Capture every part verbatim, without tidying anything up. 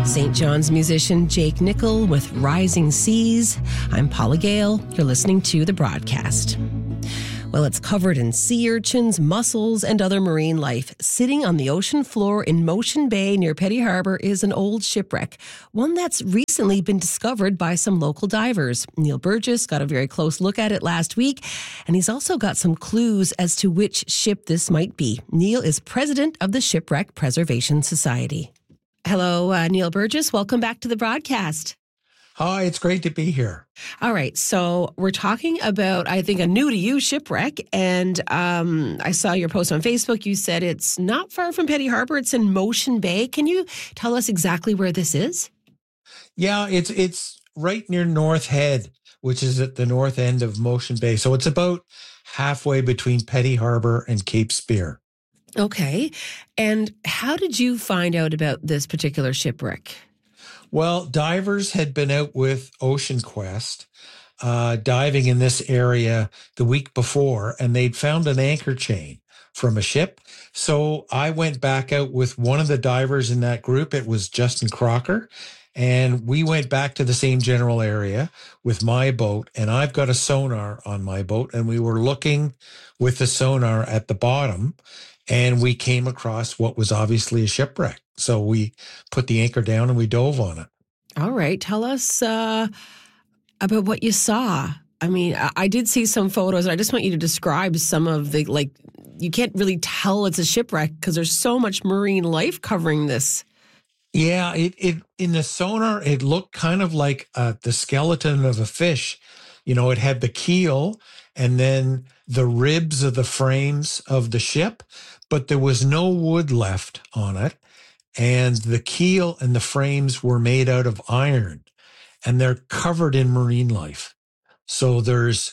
Saint John's musician Jake Nickel with Rising Seas. I'm Paula Gale. You're listening to the broadcast. Well, it's covered in sea urchins, mussels, and other marine life. Sitting on the ocean floor in Motion Bay near Petty Harbour is an old shipwreck, one that's recently been discovered by some local divers. Neil Burgess got a very close look at it last week, and he's also got some clues as to which ship this might be. Neil is president of the Shipwreck Preservation Society. Hello, uh, Neil Burgess. Welcome back to the broadcast. Hi, it's great to be here. All right, so we're talking about, I think, a new-to-you shipwreck, and um, I saw your post on Facebook. You said it's not far from Petty Harbour. It's in Motion Bay. Can you tell us exactly where this is? Yeah, it's it's right near North Head, which is at the north end of Motion Bay. So it's about halfway between Petty Harbour and Cape Spear. Okay, and how did you find out about this particular shipwreck? Well, divers had been out with Ocean Quest, uh, diving in this area the week before, and they'd found an anchor chain from a ship. So I went back out with one of the divers in that group. It was Justin Crocker. And we went back to the same general area with my boat, and I've got a sonar on my boat, and we were looking with the sonar at the bottom, and we came across what was obviously a shipwreck. So we put the anchor down and we dove on it. All right. Tell us uh, about what you saw. I mean, I, I did see some photos. I just want you to describe some of the, like, you can't really tell it's a shipwreck because there's so much marine life covering this. Yeah, it, it in the sonar, it looked kind of like uh, the skeleton of a fish. You know, it had the keel and then the ribs of the frames of the ship, but there was no wood left on it. And the keel and the frames were made out of iron, and they're covered in marine life. So there's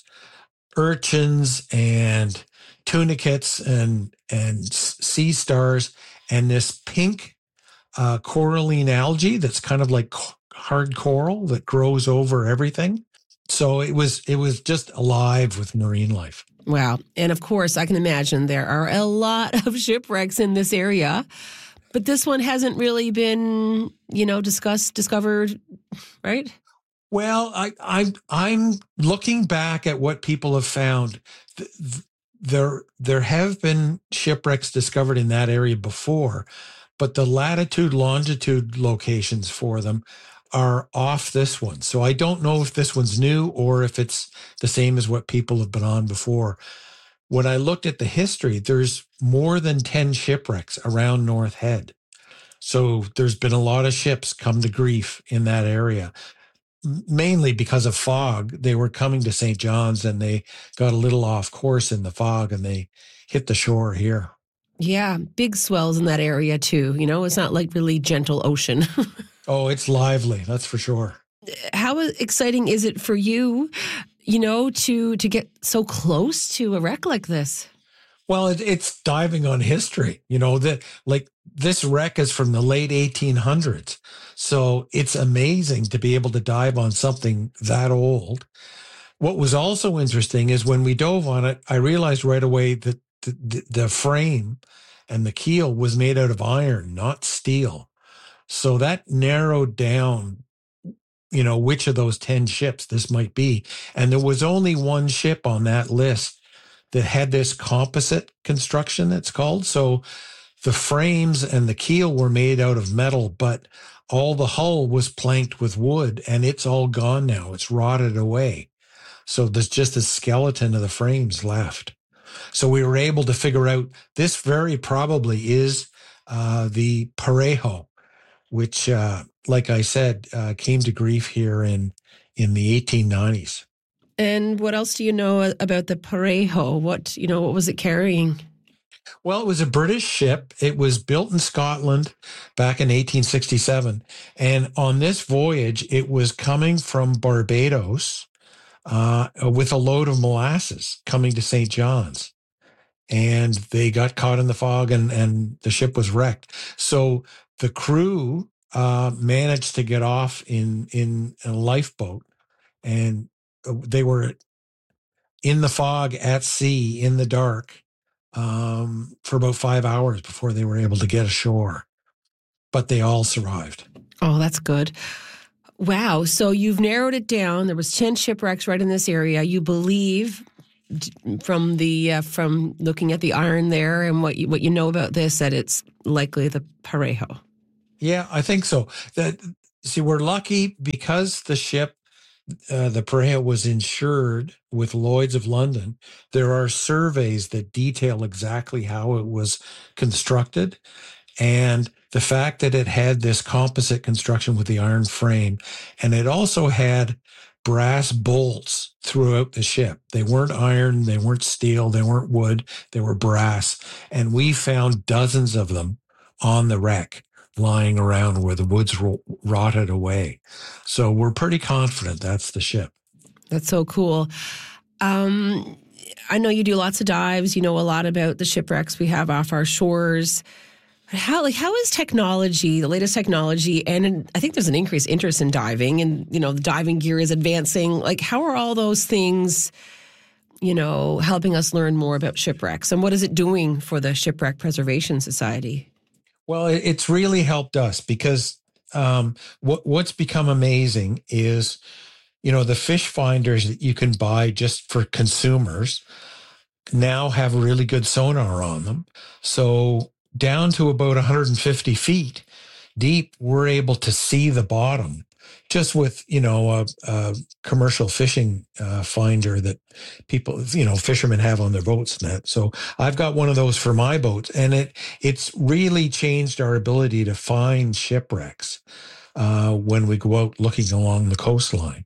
urchins and tunicates and, and sea stars and this pink uh, coralline algae that's kind of like hard coral that grows over everything. So it was it was just alive with marine life. Wow. And of course, I can imagine there are a lot of shipwrecks in this area. But this one hasn't really been, you know, discussed, discovered, right? Well, I, I, I'm looking back at what people have found. There, there have been shipwrecks discovered in that area before, but the latitude, longitude locations for them are off this one. So I don't know if this one's new or if it's the same as what people have been on before. When I looked at the history, there's more than ten shipwrecks around North Head. So there's been a lot of ships come to grief in that area, mainly because of fog. They were coming to Saint John's and they got a little off course in the fog and they hit the shore here. Yeah, big swells in that area too. You know, it's not like really gentle ocean. Oh, it's lively, that's for sure. How exciting is it for you, you know, to to get so close to a wreck like this? Well, it, it's diving on history. You know, that like this wreck is from the late eighteen hundreds. So it's amazing to be able to dive on something that old. What was also interesting is when we dove on it, I realized right away that the, the, the frame and the keel was made out of iron, not steel. So that narrowed down, you know, which of those ten ships this might be. And there was only one ship on that list that had this composite construction, it's called. So the frames and the keel were made out of metal, but all the hull was planked with wood, and it's all gone now. It's rotted away. So there's just a skeleton of the frames left. So we were able to figure out this very probably is uh, the Parejo, which, uh, like I said, uh, came to grief here in, in the eighteen nineties. And what else do you know about the Parejo? What, you know, what was it carrying? Well, it was a British ship. It was built in Scotland back in eighteen sixty-seven. And on this voyage, it was coming from Barbados uh, with a load of molasses coming to Saint John's. And they got caught in the fog and, and the ship was wrecked. So the crew uh, managed to get off in, in a lifeboat, and they were in the fog at sea in the dark um, for about five hours before they were able to get ashore. But they all survived. Oh, that's good. Wow. So you've narrowed it down. There was ten shipwrecks right in this area. You believe from the uh, from looking at the iron there and what you, what you know about this that it's likely the Parejo. Yeah, I think so. That see, we're lucky because the ship, uh, the Parejo, was insured with Lloyd's of London. There are surveys that detail exactly how it was constructed. And the fact that it had this composite construction with the iron frame, and it also had brass bolts throughout the ship. They weren't iron, they weren't steel, they weren't wood, they were brass. And we found dozens of them on the wreck lying around where the wood's rotted away. So we're pretty confident that's the ship. That's so cool. Um, I know you do lots of dives. You know a lot about the shipwrecks we have off our shores. How like how is technology, the latest technology, and I think there's an increased interest in diving, and you know the diving gear is advancing. Like, how are all those things, you know, helping us learn more about shipwrecks, and what is it doing for the Shipwreck Preservation Society? Well, it's really helped us because um, what what's become amazing is, you know, the fish finders that you can buy just for consumers now have really good sonar on them. So down to about one hundred fifty feet deep, we're able to see the bottom just with, you know, a, a commercial fishing uh, finder that people, you know, fishermen have on their boats and that. So I've got one of those for my boat, and it it's really changed our ability to find shipwrecks uh, when we go out looking along the coastline.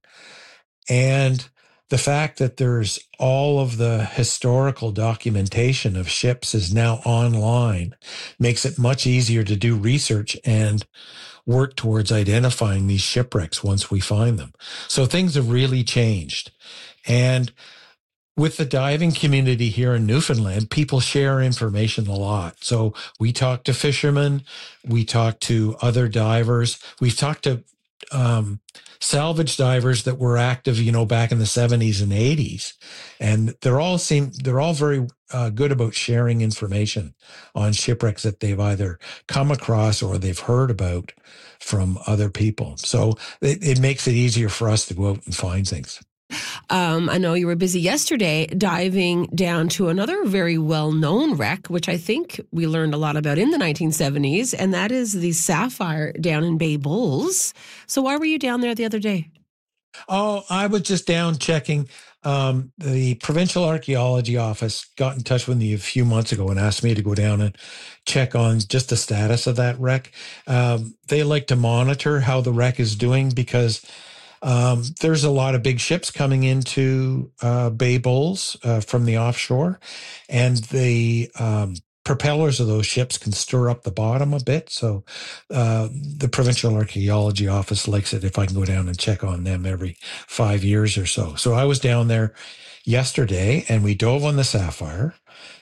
And the fact that there's all of the historical documentation of ships is now online makes it much easier to do research and work towards identifying these shipwrecks once we find them. So things have really changed. And with the diving community here in Newfoundland, people share information a lot. So we talk to fishermen, we talk to other divers, we've talked to um, salvage divers that were active, you know, back in the seventies and eighties. And they're all seem, they're all very uh, good about sharing information on shipwrecks that they've either come across or they've heard about from other people. So it, it makes it easier for us to go out and find things. Um, I know you were busy yesterday diving down to another very well-known wreck, which I think we learned a lot about in the nineteen seventies, and that is the Sapphire down in Bay Bulls. So why were you down there the other day? Oh, I was just down checking. Um, the Provincial Archaeology Office got in touch with me a few months ago and asked me to go down and check on just the status of that wreck. Um, they like to monitor how the wreck is doing because Um, there's a lot of big ships coming into uh, Bay Bulls uh, from the offshore, and the um, propellers of those ships can stir up the bottom a bit. So uh, the Provincial Archaeology Office likes it if I can go down and check on them every five years or so. So I was down there yesterday, and we dove on the Sapphire,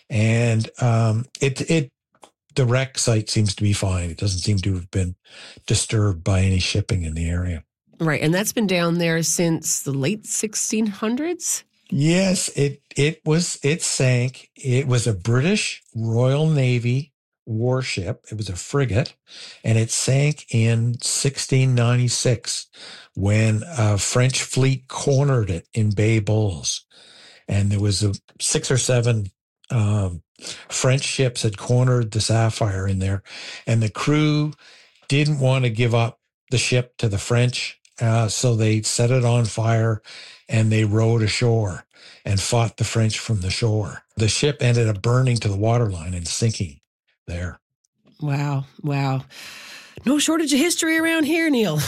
and um, it it the wreck site seems to be fine. It doesn't seem to have been disturbed by any shipping in the area. Right, and that's been down there since the late sixteen hundreds? Yes, it it was it sank. It was a British Royal Navy warship. It was a frigate, and it sank in sixteen ninety-six when a French fleet cornered it in Bay Bulls. And there was a six or seven um, French ships had cornered the Sapphire in there, and the crew didn't want to give up the ship to the French. Uh, so they set it on fire and they rowed ashore and fought the French from the shore. The ship ended up burning to the waterline and sinking there. Wow. Wow. No shortage of history around here, Neil.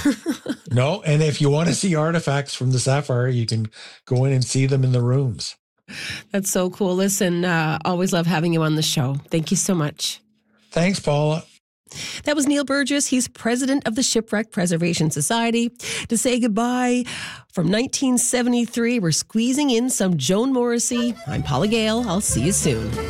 No. And if you want to see artifacts from the Sapphire, you can go in and see them in the rooms. That's so cool. Listen, uh, always love having you on the show. Thank you so much. Thanks, Paula. That was Neil Burgess. He's president of the Shipwreck Preservation Society. To say goodbye from nineteen seventy-three, we're squeezing in some Joan Morrissey. I'm Paula Gale. I'll see you soon.